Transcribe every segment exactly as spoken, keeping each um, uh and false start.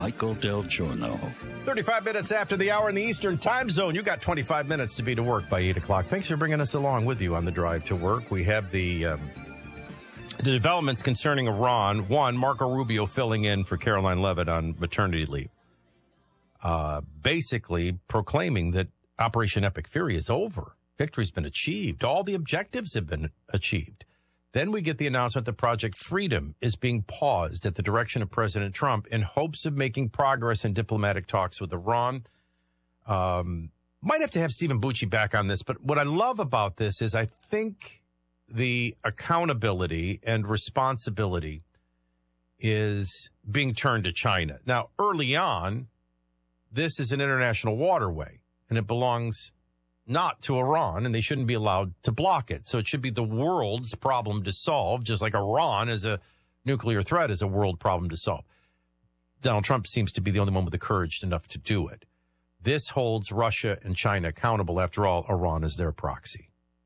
Michael Del Giorno. thirty-five minutes after the hour in the Eastern Time Zone. You got twenty-five minutes to be to work by eight o'clock. Thanks for bringing us along with you on the drive to work. We have the um, the developments concerning Iran. One, Marco Rubio filling in for Caroline Leavitt on maternity leave. Uh, basically proclaiming that Operation Epic Fury is over. Victory's been achieved. All the objectives have been achieved. Then we get the announcement that Project Freedom is being paused at the direction of President Trump in hopes of making progress in diplomatic talks with Iran. Um, might have to have Stephen Bucci back on this, but what I love about this is I think the accountability and responsibility is being turned to China. Now, early on, this is an international waterway, and it belongs not to Iran, and they shouldn't be allowed to block it. So it should be the world's problem to solve, just like Iran as a nuclear threat is a world problem to solve. Donald Trump seems to be the only one with the courage enough to do it. This holds Russia and China accountable. After all, Iran is their proxy.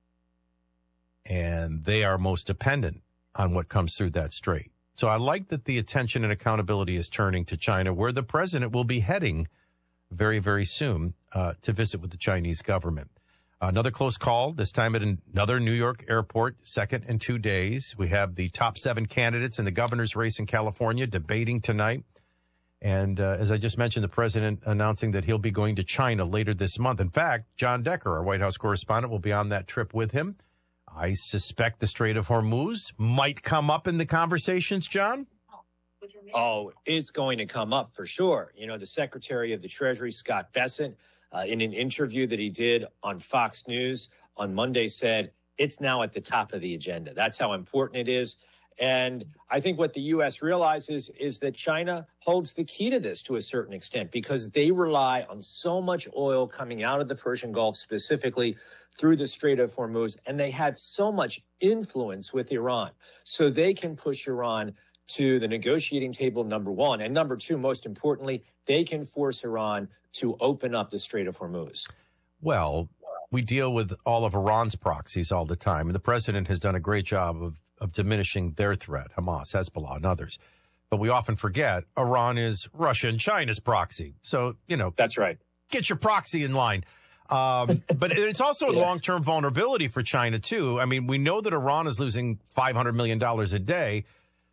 And they are most dependent on what comes through that strait. So I like that the attention and accountability is turning to China, where the president will be heading very, very soon uh, to visit with the Chinese government. Another close call, this time at another New York airport, second in two days. We have the top seven candidates in the governor's race in California debating tonight. And uh, as I just mentioned, the president announcing that he'll be going to China later this month. In fact, John Decker, our White House correspondent, will be on that trip with him. I suspect the Strait of Hormuz might come up in the conversations, John. Oh, it's going to come up for sure. You know, the Secretary of the Treasury, Scott Bessent, uh, in an interview that he did on Fox News on Monday said it's now at the top of the agenda. That's how important it is. And I think what the U S realizes is that China holds the key to this to a certain extent because they rely on so much oil coming out of the Persian Gulf, specifically through the Strait of Hormuz, and they have so much influence with Iran. So they can push Iran to the negotiating table, number one. And number two, most importantly, they can force Iran to open up the Strait of Hormuz. Well, we deal with all of Iran's proxies all the time, and the president has done a great job of, of diminishing their threat, Hamas, Hezbollah, and others. But we often forget Iran is Russia and China's proxy. So, you know. That's right. Get your proxy in line. Um, but it's also yeah. a long-term vulnerability for China, too. I mean, we know that Iran is losing five hundred million dollars a day.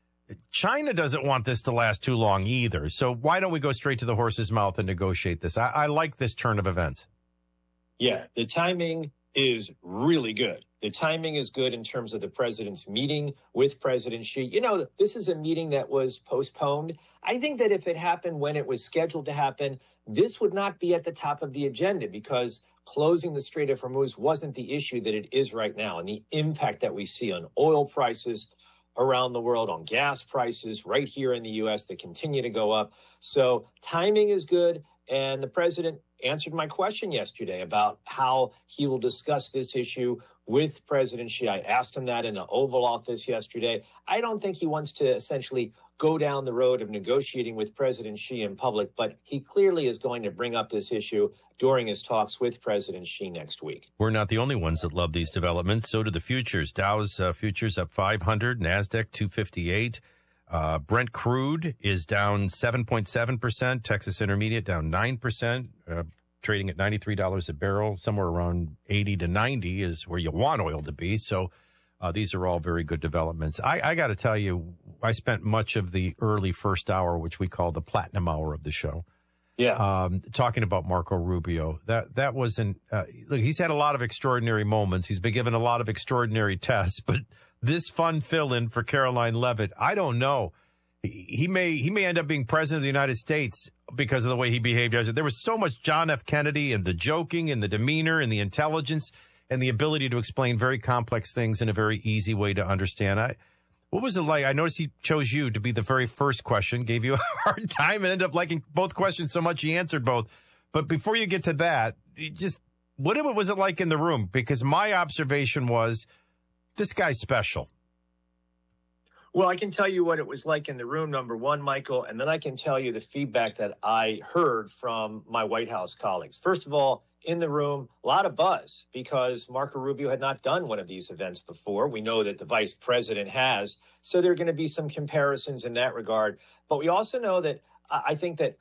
China doesn't want this to last too long either. So why don't we go straight to the horse's mouth and negotiate this? I, I like this turn of events. Yeah, the timing is really good. The timing is good in terms of the president's meeting with President Xi. You know, this is a meeting that was postponed. I think that if it happened when it was scheduled to happen, this would not be at the top of the agenda because closing the Strait of Hormuz wasn't the issue that it is right now. And the impact that we see on oil prices around the world, on gas prices right here in the U S that continue to go up. So timing is good. And the president answered my question yesterday about how he will discuss this issue with President Xi. I asked him that in the Oval Office yesterday. I don't think he wants to essentially go down the road of negotiating with President Xi in public, but he clearly is going to bring up this issue during his talks with President Xi next week. We're not the only ones that love these developments. So do the futures. Dow's uh, futures up five hundred, NASDAQ two fifty-eight. Uh, Brent crude is down seven point seven percent. Texas Intermediate down nine percent, uh, trading at ninety-three dollars a barrel. Somewhere around eighty to ninety is where you want oil to be. So uh, these are all very good developments. I, I got to tell you, I spent much of the early first hour, which we call the platinum hour of the show, yeah, um, talking about Marco Rubio. That that wasn't. Uh, look, he's had a lot of extraordinary moments. He's been given a lot of extraordinary tests, but this fun fill-in for Caroline Leavitt, I don't know. He, he may he may end up being president of the United States because of the way he behaved. There was so much John F. Kennedy and the joking and the demeanor and the intelligence and the ability to explain very complex things in a very easy way to understand. I, what was it like? I noticed he chose you to be the very first question, gave you a hard time, and ended up liking both questions so much he answered both. But before you get to that, you just what was it like in the room? Because my observation was this guy's special. Well, I can tell you what it was like in the room, number one, Michael, and then I can tell you the feedback that I heard from my White House colleagues. First of all, in the room, a lot of buzz because Marco Rubio had not done one of these events before. We know that the vice president has, so there are going to be some comparisons in that regard. But we also know that I think that